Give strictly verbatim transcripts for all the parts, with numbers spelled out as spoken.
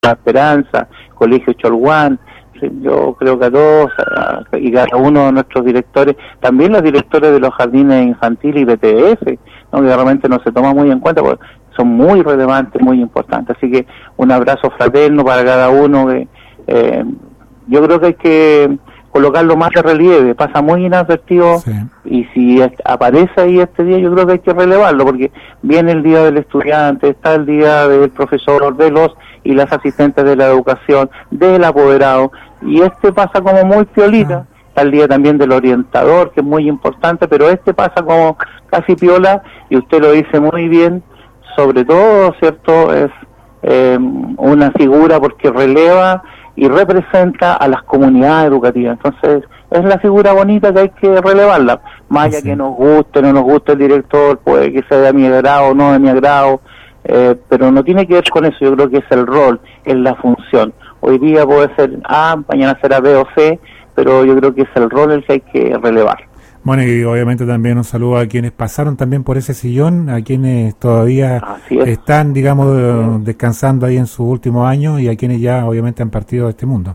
La Esperanza, Colegio Cholguán. Yo creo que a todos y cada uno de nuestros directores, también los directores de los jardines infantiles y B T F, ¿no? Que realmente no se toma muy en cuenta porque son muy relevantes, muy importantes. Así que un abrazo fraterno para cada uno. Que, eh, yo creo que hay que colocarlo más de relieve, pasa muy inadvertido, sí. Y si es, aparece ahí este día, yo creo que hay que relevarlo, porque viene el día del estudiante, está el día del profesor, de los y las asistentes de la educación, del apoderado, y este pasa como muy piolita. Ah. Está el día también del orientador, que es muy importante, pero este pasa como casi piola, y usted lo dice muy bien, sobre todo, ¿cierto?, es eh, una figura porque releva y representa a las comunidades educativas. Entonces es la figura bonita que hay que relevarla, más allá sí. Que nos guste, no nos guste el director, puede que sea de mi agrado o no de mi agrado, eh, pero no tiene que ver con eso. Yo creo que es el rol, es la función. Hoy día puede ser A, mañana será B o C, pero yo creo que es el rol el que hay que relevar. Bueno, y obviamente también un saludo a quienes pasaron también por ese sillón, a quienes todavía están, digamos, descansando ahí en sus últimos años, y a quienes ya obviamente han partido de este mundo.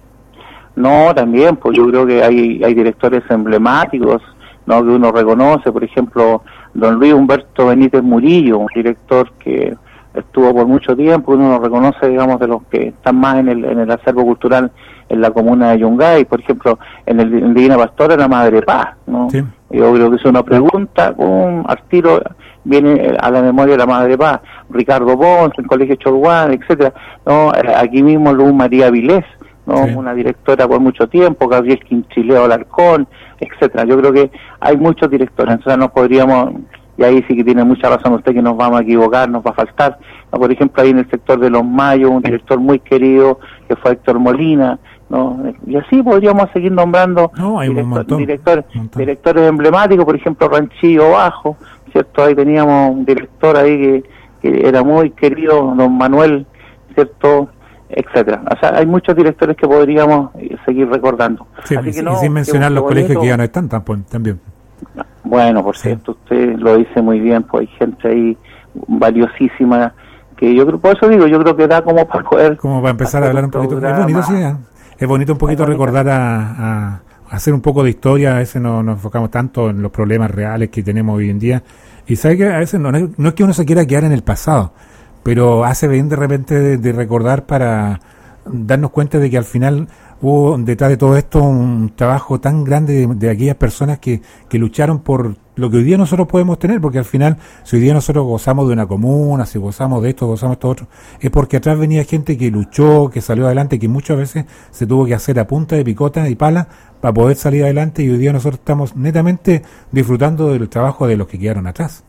No, también, pues yo creo que hay hay directores emblemáticos, ¿no?, que uno reconoce. Por ejemplo, don Luis Humberto Benítez Murillo, un director que estuvo por mucho tiempo, uno lo reconoce, digamos, de los que están más en el en el acervo cultural en la comuna de Yungay. Por ejemplo, en el en Divina Pastora, la Madre Paz, ¿no? Sí. Yo creo que es una pregunta, un al tiro viene a la memoria de la Madre Paz, Ricardo Ponce, el Colegio Cholguán, etcétera, ¿no? Aquí mismo Luz María Vilés, ¿no? Sí. Una directora por mucho tiempo, Gabriel Quinchileo Alarcón, etcétera. Yo creo que hay muchos directores, entonces nos podríamos, y ahí sí que tiene mucha razón usted, que nos vamos a equivocar, nos va a faltar. Por ejemplo, ahí en el sector de Los Mayos, un director muy querido, que fue Héctor Molina, ¿no? Y así podríamos seguir nombrando no, hay director, un montón, directores, un montón. directores emblemáticos, por ejemplo, Ranchillo Bajo, ¿cierto? Ahí teníamos un director ahí que, que era muy querido, don Manuel, ¿cierto?, etcétera. O sea, hay muchos directores que podríamos seguir recordando. Sí, así y, que no, y sin mencionar los bonito. Colegios que ya no están también. Bueno, por sí. cierto, usted lo dice muy bien, pues hay gente ahí valiosísima, que yo creo, por eso digo, yo creo que da como para poder... Como para empezar a hablar un poquito. Es bonito, sí, es bonito un poquito recordar a, a hacer un poco de historia. A veces no nos enfocamos tanto en los problemas reales que tenemos hoy en día, y sabe que a veces no, no es que uno se quiera quedar en el pasado, pero hace bien de repente de, de recordar para darnos cuenta de que al final hubo detrás de todo esto un trabajo tan grande de, de aquellas personas que, que lucharon por lo que hoy día nosotros podemos tener, porque al final, si hoy día nosotros gozamos de una comuna, si gozamos de esto, gozamos de esto otro, es porque atrás venía gente que luchó, que salió adelante, que muchas veces se tuvo que hacer a punta de picota y pala para poder salir adelante, y hoy día nosotros estamos netamente disfrutando del trabajo de los que quedaron atrás.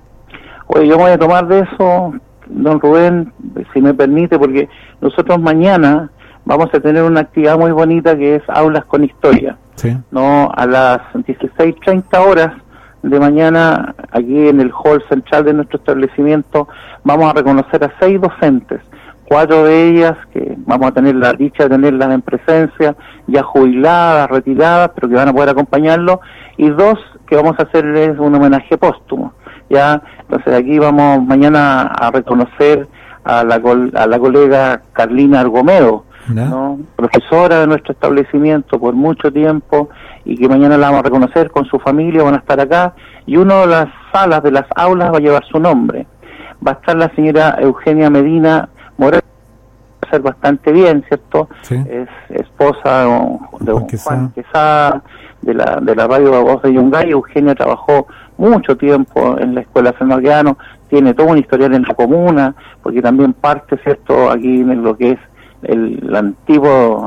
Oye, yo voy a tomar de eso, don Rubén, si me permite, porque nosotros mañana vamos a tener una actividad muy bonita que es Aulas con Historia. Sí. No, a las dieciséis treinta horas de mañana, aquí en el hall central de nuestro establecimiento, vamos a reconocer a seis docentes, cuatro de ellas que vamos a tener la dicha de tenerlas en presencia, ya jubiladas, retiradas, pero que van a poder acompañarlo, y dos que vamos a hacerles un homenaje póstumo. Ya, entonces aquí vamos mañana a reconocer a la a la colega Carlina Argomedo, ¿no? ¿no? Profesora de nuestro establecimiento por mucho tiempo, y que mañana la vamos a reconocer con su familia, van a estar acá, y una de las salas de las aulas va a llevar su nombre. Va a estar la señora Eugenia Medina Morales, va a ser bastante bien, ¿cierto? Sí. Es esposa de don Juan Quesada, de la, de la radio Voz de Yungay. Eugenia trabajó mucho tiempo en la escuela San Marqueano, tiene todo un historial en la comuna, porque también parte, ¿cierto?, aquí en lo que es el, el antiguo,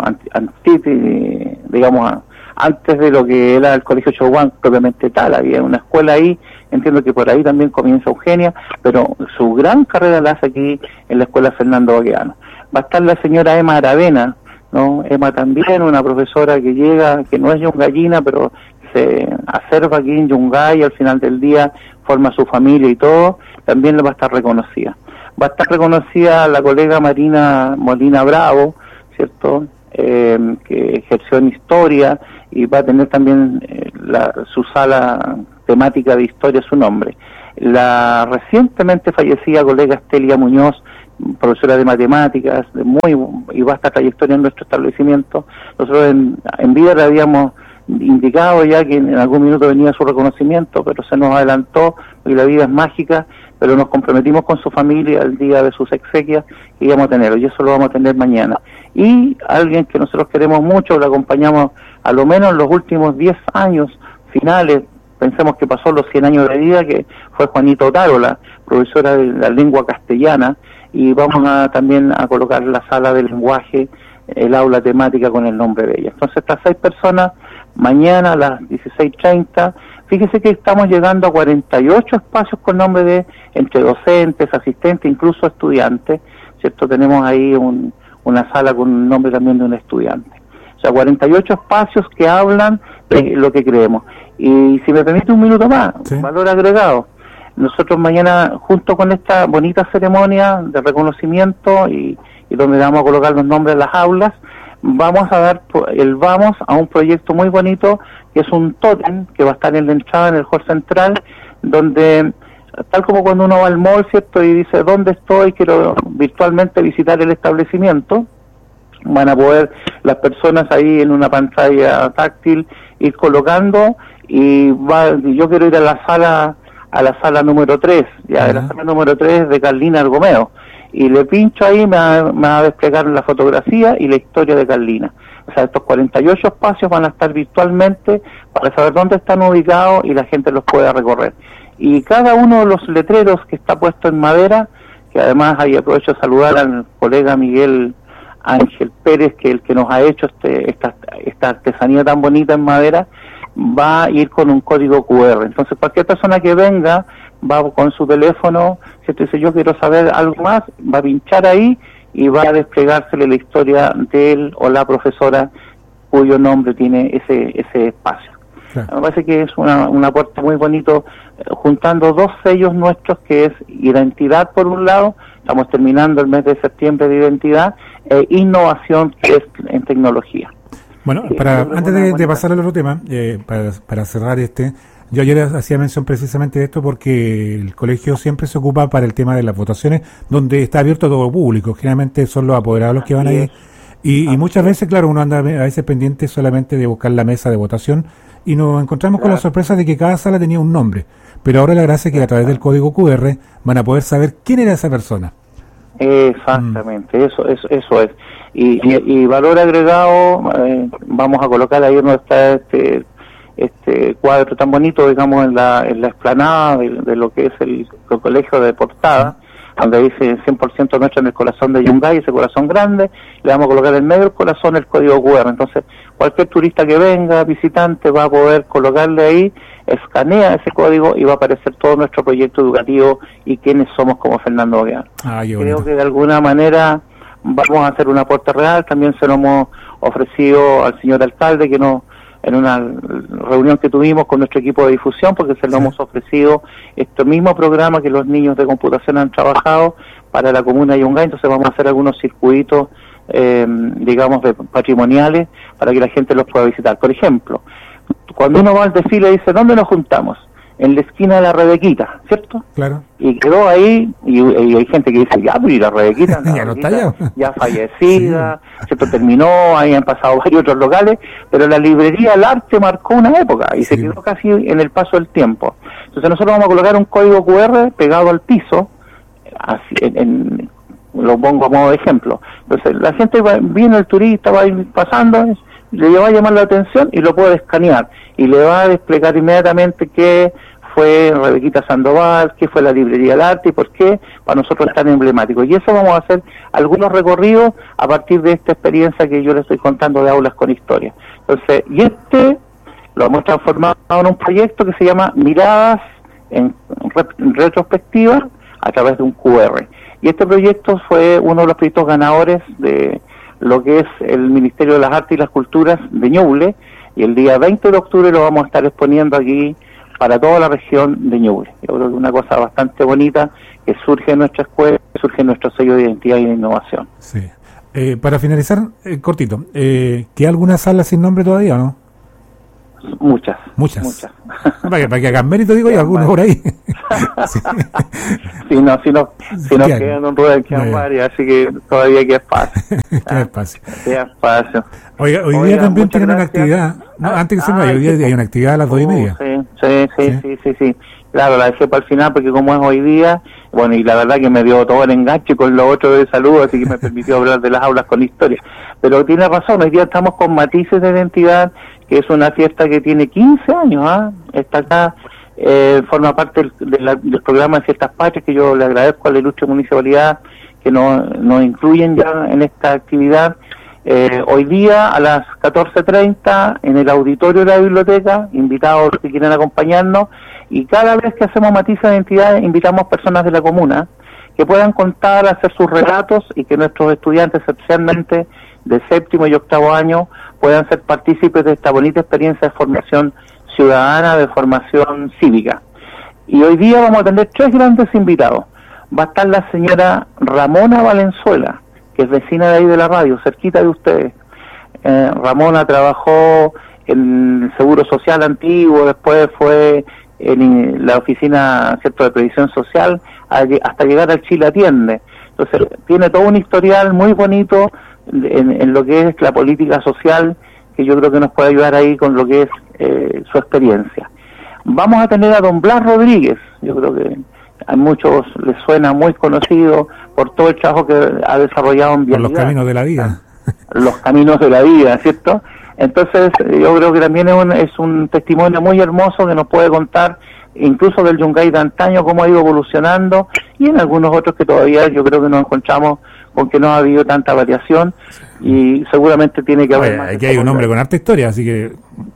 anti, digamos, antes de lo que era el Colegio Cholguán propiamente tal, había una escuela ahí, entiendo que por ahí también comienza Eugenia, pero su gran carrera la hace aquí en la escuela Fernando Baqueano. Va a estar la señora Emma Aravena, ¿no? Emma también, una profesora que llega, que no es yungayina, pero se acerva aquí en Yungay y al final del día forma su familia y todo, también le va a estar reconocida. Va a estar reconocida la colega Marina Molina Bravo, ¿cierto?, eh, que ejerció en historia, y va a tener también eh, la, su sala temática de historia, su nombre. La recientemente fallecida colega Estelia Muñoz profesora de matemáticas, de muy y vasta trayectoria en nuestro establecimiento. Nosotros en, en vida le habíamos indicado ya que en algún minuto venía su reconocimiento, pero se nos adelantó, porque la vida es mágica, pero nos comprometimos con su familia el día de sus exequias que íbamos a tenerlo, y eso lo vamos a tener mañana. Y alguien que nosotros queremos mucho, lo acompañamos a lo menos en los últimos diez años finales, pensemos que pasó los cien años de vida, que fue Juanita Otárola, profesora de la lengua castellana, y vamos a también a colocar la sala de lenguaje, el aula temática con el nombre de ella. Entonces, estas seis personas, mañana a las dieciséis treinta, fíjese que estamos llegando a cuarenta y ocho espacios con nombre de, entre docentes, asistentes, incluso estudiantes, ¿cierto? Tenemos ahí un, una sala con un nombre también de un estudiante. O sea, cuarenta y ocho espacios que hablan de lo que creemos. Y si me permite un minuto más, ¿sí? Valor agregado. Nosotros mañana, junto con esta bonita ceremonia de reconocimiento y, y donde vamos a colocar los nombres de las aulas, vamos a dar el vamos a un proyecto muy bonito que es un tótem que va a estar en la entrada en el hall central, donde tal como cuando uno va al mall, ¿cierto? Y dice, ¿dónde estoy? Quiero virtualmente visitar el establecimiento. Van a poder las personas ahí en una pantalla táctil ir colocando y va, yo quiero ir a la sala a la sala número tres, ya de la sala número tres de Carlina Argomeo, y le pincho ahí, me va, me va a desplegar la fotografía y la historia de Carlina. O sea, estos cuarenta y ocho espacios van a estar virtualmente para saber dónde están ubicados y la gente los pueda recorrer. Y cada uno de los letreros que está puesto en madera, que además ahí aprovecho de saludar al colega Miguel Ángel Pérez, que es el que nos ha hecho este, esta, esta artesanía tan bonita en madera, va a ir con un código cu erre. Entonces cualquier persona que venga va con su teléfono, si usted dice yo quiero saber algo más, va a pinchar ahí y va a desplegársele la historia de él o la profesora cuyo nombre tiene ese ese espacio. Claro. Me parece que es una, un aporte muy bonito, eh, juntando dos sellos nuestros, que es identidad por un lado, estamos terminando el mes de septiembre de identidad, e innovación, que es en tecnología. Bueno, para antes de, de pasar al otro tema, eh, para, para cerrar este, yo ayer hacía mención precisamente de esto porque el colegio siempre se ocupa para el tema de las votaciones, donde está abierto a todo público, generalmente son los apoderados los que van ahí, y, y muchas veces, claro, uno anda a veces pendiente solamente de buscar la mesa de votación, y nos encontramos claro. con la sorpresa de que cada sala tenía un nombre, pero ahora la gracia es que a través del código cu erre van a poder saber quién era esa persona. Exactamente, mm. eso, eso, eso es. Y, y, y valor agregado, eh, vamos a colocar ahí donde está este este cuadro tan bonito, digamos, en la en la explanada de, de lo que es el, el colegio de Portada, donde dice cien por ciento nuestro en el corazón de Yungay, ese corazón grande, le vamos a colocar en medio del corazón el código cu erre. Entonces, cualquier turista que venga, visitante, va a poder colocarle ahí, escanea ese código y va a aparecer todo nuestro proyecto educativo y quiénes somos como Fernando Boquean. Ah, creo que de alguna manera vamos a hacer un aporte real. También se lo hemos ofrecido al señor alcalde, que nos en una reunión que tuvimos con nuestro equipo de difusión, porque se lo sí. hemos ofrecido este mismo programa que los niños de computación han trabajado para la comuna de Yungay. Entonces vamos a hacer algunos circuitos, eh, digamos, de patrimoniales para que la gente los pueda visitar. Por ejemplo, cuando uno va al desfile dice, ¿dónde nos juntamos? En la esquina de la Rebequita, ¿cierto? Claro. Y quedó ahí, y, y hay gente que dice, ya, pero y la Rebequita, la ya, Rebequita, no está ya. ya fallecida, sí. ¿cierto? Terminó, ahí han pasado varios otros locales, pero la librería El Arte marcó una época y sí. se quedó casi en el paso del tiempo. Entonces nosotros vamos a colocar un código cu erre pegado al piso, así, en, en, lo pongo a modo de ejemplo. Entonces la gente va, viene el turista, va a ir pasando, le va a llamar la atención y lo puede escanear y le va a desplegar inmediatamente qué fue Rebequita Sandoval, qué fue la librería del arte y por qué para nosotros es tan emblemático. Y eso vamos a hacer algunos recorridos a partir de esta experiencia que yo les estoy contando de aulas con historia. Entonces, y este lo hemos transformado en un proyecto que se llama Miradas en Retrospectiva a través de un cu erre. Y este proyecto fue uno de los proyectos ganadores de lo que es el Ministerio de las Artes y las Culturas de Ñuble, y el día veinte de octubre lo vamos a estar exponiendo aquí para toda la región de Ñuble. Yo creo que es una cosa bastante bonita que surge en nuestra escuela, surge en nuestro sello de identidad y de innovación. Sí. Eh, para finalizar, eh, cortito, eh, ¿queda alguna sala sin nombre todavía o no? Muchas. Muchas. Muchas. Para que, para que hagan mérito, digo yo, algunos por ahí. Sí. Si no, si no, si no quedan un ruedo, quedan no, varias, así que todavía queda espacio. Queda espacio. Queda espacio. Oiga, hoy Oiga, día también tienen una actividad. No, ah, antes que se me vaya, hoy día hay una actividad a las dos y media. Sí, sí, sí, sí, sí, sí, sí. Claro, la dejé para el final porque como es hoy día, bueno, y la verdad que me dio todo el enganche con lo otro de salud, así que me permitió hablar de las aulas con historia. Pero tiene razón, hoy día estamos con Matices de Identidad, que es una fiesta que tiene quince años, ¿ah? ¿eh? Está acá, eh, forma parte del, de la, del programa de Fiestas Patrias, que yo le agradezco a la ilustre municipalidad que nos, nos incluyen ya en esta actividad. Eh, hoy día a las catorce treinta en el auditorio de la biblioteca, invitados que quieren acompañarnos, y cada vez que hacemos Matices de Identidad invitamos personas de la comuna que puedan contar, hacer sus relatos y que nuestros estudiantes, especialmente de séptimo y octavo año, puedan ser partícipes de esta bonita experiencia de formación ciudadana, de formación cívica. Y hoy día vamos a tener tres grandes invitados. Va a estar la señora Ramona Valenzuela, que es vecina de ahí de la radio, cerquita de ustedes. Eh, Ramona trabajó en el Seguro Social antiguo, después fue en la oficina, ¿cierto?, de previsión social, hasta llegar al Chile Atiende. Entonces, tiene todo un historial muy bonito en, en lo que es la política social, que yo creo que nos puede ayudar ahí con lo que es eh, su experiencia. Vamos a tener a don Blas Rodríguez, yo creo que a muchos les suena muy conocido por todo el trabajo que ha desarrollado en vialidad. Por los caminos de la vida. Los caminos de la vida, ¿cierto? Entonces, yo creo que también es un, es un testimonio muy hermoso que nos puede contar incluso del Yungay de antaño, cómo ha ido evolucionando, y en algunos otros que todavía yo creo que nos encontramos con que no ha habido tanta variación, y seguramente tiene que haber Oye, más. Aquí hay un hombre con harta historia, así que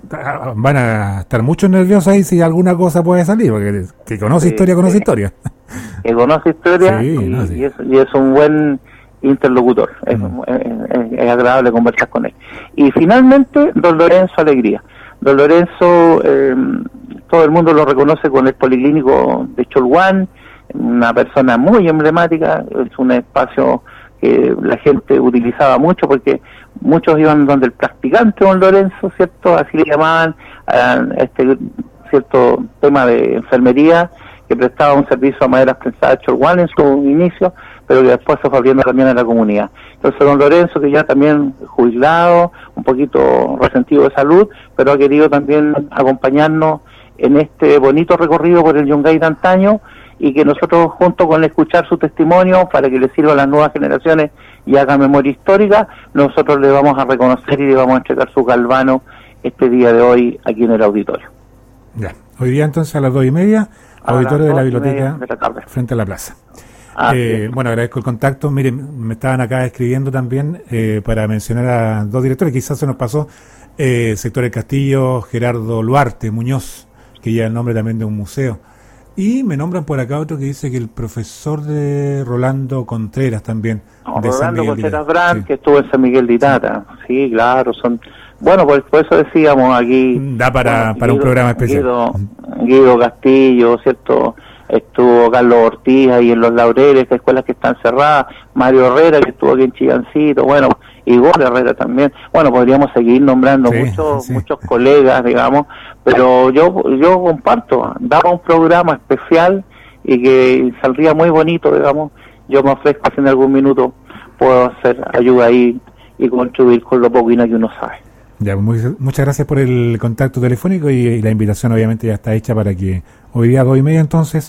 van a estar muchos nerviosos ahí si alguna cosa puede salir, porque que conoce sí, historia, conoce sí. historia. Que conoce historia sí, y, no, sí. y, es, y es un buen interlocutor, es, mm. es, es, es agradable conversar con él. Y finalmente, don Lorenzo Alegría. Don Lorenzo, eh, todo el mundo lo reconoce con el Policlínico de Cholguán, una persona muy emblemática, es un espacio que la gente utilizaba mucho porque muchos iban donde el practicante don Lorenzo, ¿cierto? Así le llamaban a este cierto tema de enfermería, que prestaba un servicio a maderas prensadas de Cholguán en su inicio, pero que después se fue abriendo también a la comunidad. Entonces don Lorenzo, que ya también jubilado, un poquito resentido de salud, pero ha querido también acompañarnos en este bonito recorrido por el Yungay de antaño, y que nosotros, junto con escuchar su testimonio para que le sirva a las nuevas generaciones y haga memoria histórica, nosotros le vamos a reconocer y le vamos a entregar su galvano este día de hoy aquí en el auditorio. Ya, hoy día entonces a las dos y media, auditorio de la biblioteca de la frente a la plaza. Ah, eh, bueno, agradezco el contacto. Miren, me estaban acá escribiendo también eh, para mencionar a dos directores, quizás se nos pasó, eh, sector del Castillo, Gerardo Luarte Muñoz, que lleva el nombre también de un museo. Y me nombran por acá otro que dice que el profesor de Rolando Contreras también. No, de Rolando Contreras Brand, sí. Que estuvo en San Miguel de Itata. Sí, sí, claro, son... Bueno, por, por eso decíamos aquí... Da para, bueno, para Guido, un programa especial. Guido, Guido Castillo, ¿cierto? Estuvo Carlos Ortiz ahí en Los Laureles, que escuelas que están cerradas. Mario Herrera, que estuvo aquí en Chigancito. Bueno, Igor Herrera también. Bueno, podríamos seguir nombrando sí, muchos sí. muchos colegas, digamos, pero yo yo comparto, daba un programa especial y que saldría muy bonito, digamos. Yo me ofrezco si en algún minuto puedo hacer ayuda ahí y contribuir con lo poquito que uno sabe. Ya, muy, muchas gracias por el contacto telefónico y, y la invitación obviamente ya está hecha para que hoy día dos y media entonces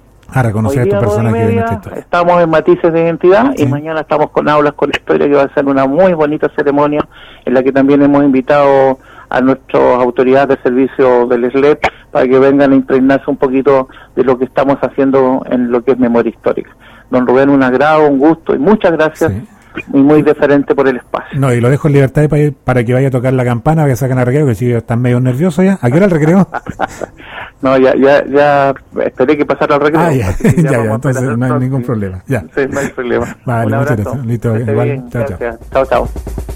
a reconocer a estos personajes de nuestra historia. Estamos en Matices de Identidad sí. Y mañana estamos con Aulas con Historia, que va a ser una muy bonita ceremonia en la que también hemos invitado a nuestras autoridades de servicio del S L E P para que vengan a impregnarse un poquito de lo que estamos haciendo en lo que es memoria histórica. Don Rubén, un agrado, un gusto y muchas gracias. Sí. Y muy diferente por el espacio. No, y lo dejo en libertad para, ir, para que vaya a tocar la campana, que sacan a recreo, que si están medio nerviosos ya. ¿A qué hora el recreo? No, ya ya ya esperé que pasara el recreo. Ah, ya, ya, ya, ya entonces no hay ningún problema. Ya. Sí, no hay problema. Vale, muchas gracias. Listo, igual. Chao, chao. Chao, chao.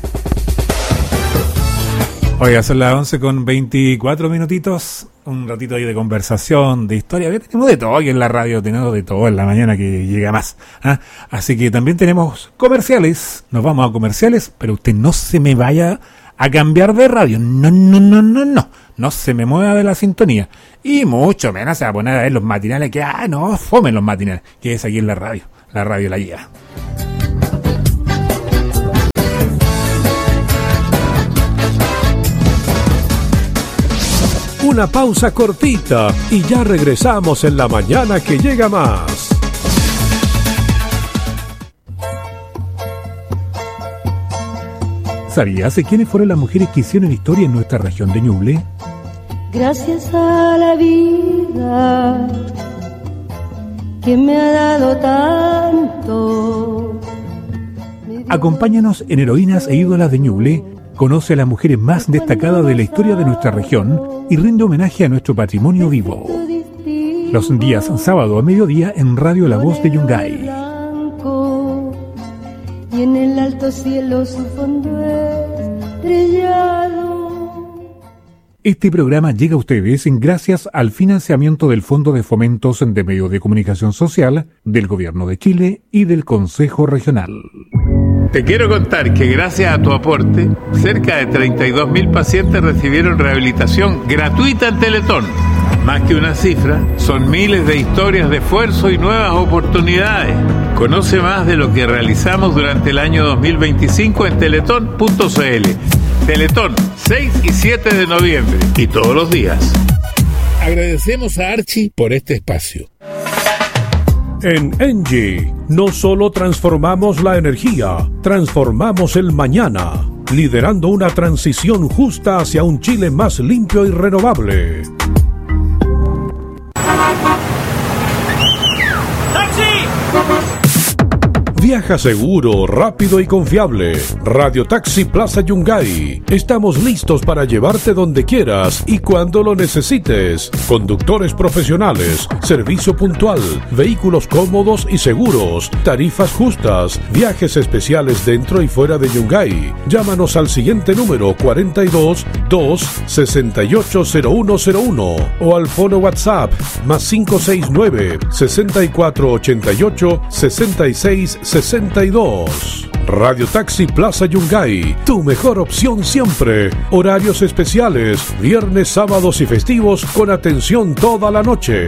Oiga, son las once con veinticuatro minutitos, un ratito ahí de conversación, de historia, tenemos de todo aquí en la radio, tenemos de todo en la mañana que llega más, ¿ah? Así que también tenemos comerciales, nos vamos a comerciales, pero usted no se me vaya a cambiar de radio. No, no, no, no, no. No se me mueva de la sintonía. Y mucho menos se va a poner a ver los matinales que, ah, no, fomen los matinales. Que es aquí en la radio. La radio la lleva. Una pausa cortita y ya regresamos en la mañana que llega más. ¿Sabías de quiénes fueron las mujeres que hicieron historia en nuestra región de Ñuble? Gracias a la vida que me ha dado tanto. Acompáñanos en Heroínas e Ídolas de Ñuble. Conoce a las mujeres más destacadas de la historia de nuestra región y rinde homenaje a nuestro patrimonio vivo. Los días sábado a mediodía en Radio La Voz de Yungay. Y en el alto cielo su fondo estrellado. Este programa llega a ustedes gracias al financiamiento del Fondo de Fomentos de Medios de Comunicación Social, del Gobierno de Chile y del Consejo Regional. Te quiero contar que gracias a tu aporte, cerca de treinta y dos mil pacientes recibieron rehabilitación gratuita en Teletón. Más que una cifra, son miles de historias de esfuerzo y nuevas oportunidades. Conoce más de lo que realizamos durante el año dos mil veinticinco en teletón punto c l. Teletón, seis y siete de noviembre, y todos los días. Agradecemos a Archie por este espacio. En Engie, no solo transformamos la energía, transformamos el mañana, liderando una transición justa hacia un Chile más limpio y renovable. Viaja seguro, rápido y confiable. Radio Taxi Plaza Yungay. Estamos listos para llevarte donde quieras y cuando lo necesites. Conductores profesionales, servicio puntual, vehículos cómodos y seguros, tarifas justas, viajes especiales dentro y fuera de Yungay. Llámanos al siguiente número cuarenta y dos, dos, sesenta y ocho, cero uno cero uno o al fono WhatsApp más cinco seis nueve, sesenta y cuatro ochenta y ocho, sesenta y seis sesenta y dos. Radio Taxi Plaza Yungay, tu mejor opción siempre. Horarios especiales, viernes, sábados y festivos con atención toda la noche.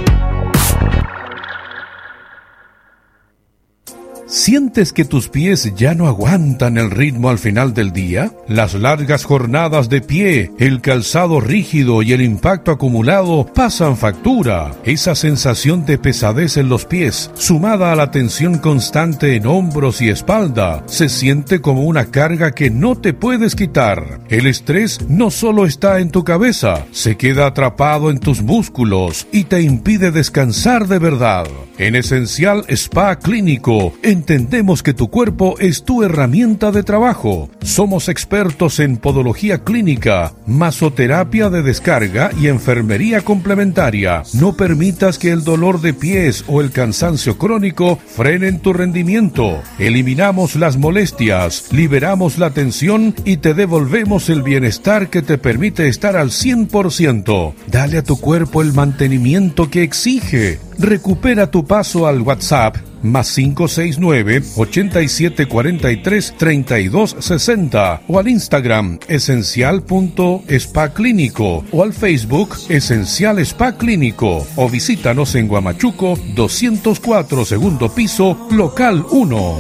¿Sientes que tus pies ya no aguantan el ritmo al final del día? Las largas jornadas de pie, el calzado rígido y el impacto acumulado pasan factura. Esa sensación de pesadez en los pies, sumada a la tensión constante en hombros y espalda, se siente como una carga que no te puedes quitar. El estrés no solo está en tu cabeza, se queda atrapado en tus músculos y te impide descansar de verdad. En Esencial Spa Clínico, entendemos que tu cuerpo es tu herramienta de trabajo. Somos expertos en podología clínica, masoterapia de descarga y enfermería complementaria. No permitas que el dolor de pies o el cansancio crónico frenen tu rendimiento. Eliminamos las molestias, liberamos la tensión y te devolvemos el bienestar que te permite estar al cien por ciento. Dale a tu cuerpo el mantenimiento que exige. Recupera tu paso al WhatsApp más cinco seis nueve, ochenta y siete cuarenta y tres, treinta y dos sesenta o al Instagram esencial punto spa clínico o al Facebook Esencial Spa Clínico o visítanos en Guamachuco doscientos cuatro segundo piso local uno.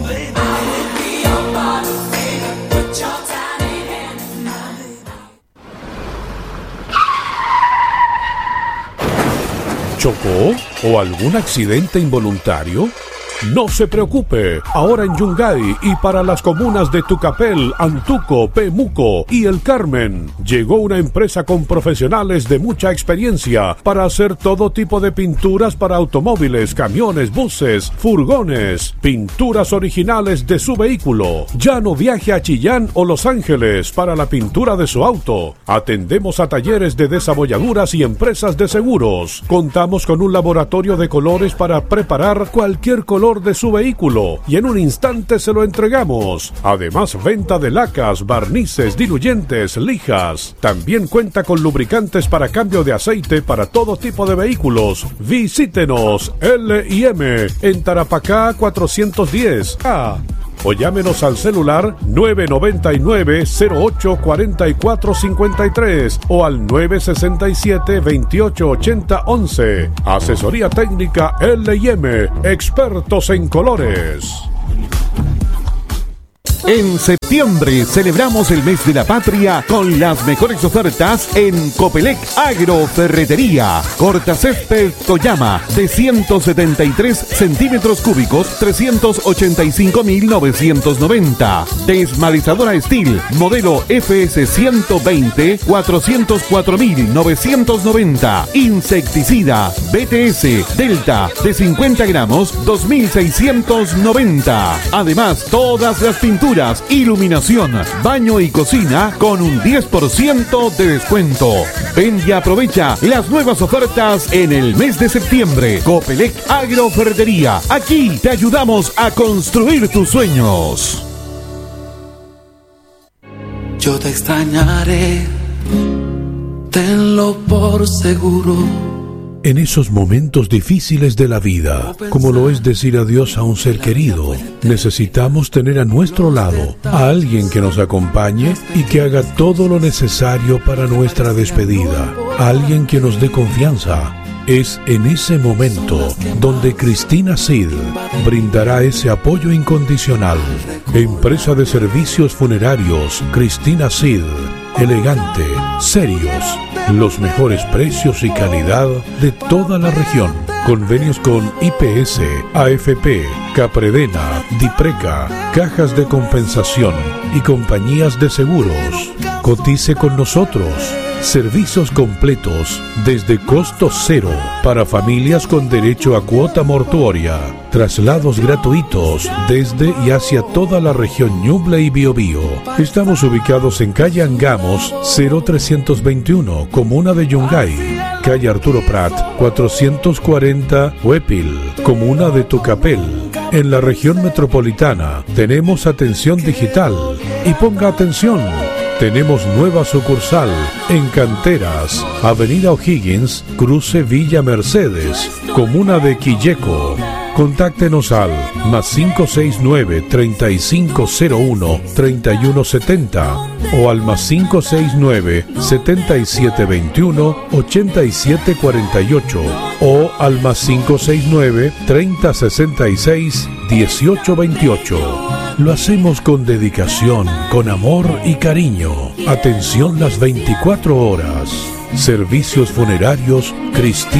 ¿Chocó? ¿O algún accidente involuntario? No se preocupe, ahora en Yungay y para las comunas de Tucapel, Antuco, Pemuco y El Carmen, llegó una empresa con profesionales de mucha experiencia para hacer todo tipo de pinturas para automóviles, camiones, buses, furgones, pinturas originales de su vehículo. Ya no viaje a Chillán o Los Ángeles para la pintura de su auto. Atendemos a talleres de desabolladuras y empresas de seguros. Contamos con un laboratorio de colores para preparar cualquier color de su vehículo y en un instante se lo entregamos. Además, venta de lacas, barnices, diluyentes, lijas. También cuenta con lubricantes para cambio de aceite para todo tipo de vehículos. Visítenos L y M en Tarapacá cuatrocientos diez A. o llámenos al celular nueve nueve nueve, cero ocho cuatro cuatro cinco tres o al nueve seis siete, veintiocho ochenta once. Asesoría técnica L y M, expertos en colores. En septiembre celebramos el mes de la patria con las mejores ofertas en Copelec Agroferretería. Cortacésped Toyama de ciento setenta y tres centímetros cúbicos, trescientos ochenta y cinco mil novecientos noventa. Desmalizadora Steel modelo F S ciento veinte, cuatrocientos cuatro mil novecientos noventa. Insecticida B T S Delta de cincuenta gramos, dos mil seiscientos noventa. Además, todas las pinturas, iluminación, baño y cocina con un diez por ciento de descuento. Ven y aprovecha las nuevas ofertas en el mes de septiembre. Copelec Agroferretería. Aquí te ayudamos a construir tus sueños. Yo te extrañaré, tenlo por seguro. En esos momentos difíciles de la vida, como lo es decir adiós a un ser querido, necesitamos tener a nuestro lado a alguien que nos acompañe y que haga todo lo necesario para nuestra despedida, a alguien que nos dé confianza. Es en ese momento donde Cristina Cid brindará ese apoyo incondicional. Empresa de servicios funerarios Cristina Cid. Elegante, serios, los mejores precios y calidad de toda la región. Convenios con I P S, A F P, Capredena, Dipreca, cajas de compensación y compañías de seguros. Cotice con nosotros. Servicios completos desde costo cero para familias con derecho a cuota mortuoria. Traslados gratuitos desde y hacia toda la región Ñuble y Biobío. Estamos ubicados en calle Angamos cero trescientos veintiuno, comuna de Yungay. Calle Arturo Prat cuatrocientos cuarenta, Huépil, comuna de Tucapel. En la región metropolitana tenemos atención digital. Y ponga atención, tenemos nueva sucursal en Canteras, Avenida O'Higgins, cruce Villa Mercedes, comuna de Quilleco. Contáctenos al más cinco seis nueve, treinta y cinco cero uno, treinta y uno setenta o al más cinco seis nueve, setenta y siete veintiuno, ochenta y siete cuarenta y ocho o al más cinco seis nueve, treinta sesenta y seis, dieciocho veintiocho. Lo hacemos con dedicación, con amor y cariño. Atención las veinticuatro horas. Servicios funerarios Cristina.